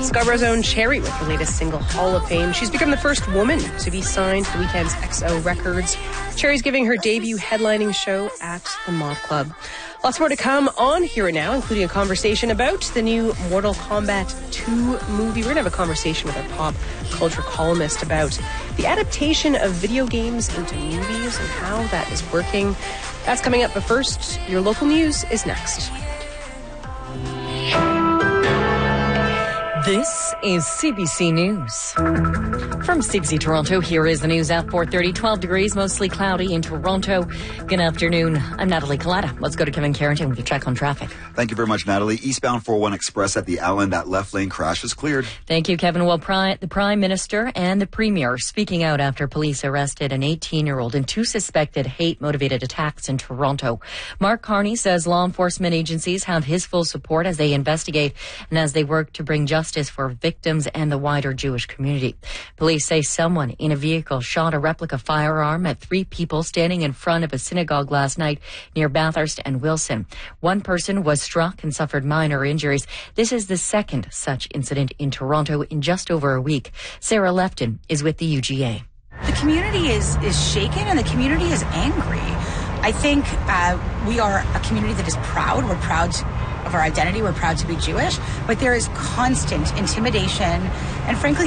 Scarborough's own Cherry with the latest single, Hall of Fame. She's become the first woman to be signed to the Weeknd's XO Records. Cherry's giving her debut headlining show at the Mob Club. Lots more to come on Here and Now, including a conversation about the new Mortal Kombat 2 movie. We're going to have a conversation with our pop culture columnist about the adaptation of video games into movies and how that is working. That's coming up, but first, your local news is next. This is CBC News. From CBC Toronto, here is the news at 4:30. 12 degrees, mostly cloudy in Toronto. Good afternoon. I'm Natalie Collada. Let's go to Kevin Carrington with a check on traffic. Thank you very much, Natalie. Eastbound 401 Express at the Allen, that left lane crash is cleared. Thank you, Kevin. Well, the Prime Minister and the Premier speaking out after police arrested an 18-year-old in two suspected hate-motivated attacks in Toronto. Mark Carney says law enforcement agencies have his full support as they investigate and as they work to bring justice for victims and the wider Jewish community. Police say someone in a vehicle shot a replica firearm at three people standing in front of a synagogue last night near Bathurst and Wilson. One person was struck and suffered minor injuries. This is the second such incident in Toronto in just over a week. Sarah Lefton is with the UGA. The community is shaken and the community is angry. I think we are a community that is proud. We're proud of our identity. We're proud to be Jewish, but there is constant intimidation and frankly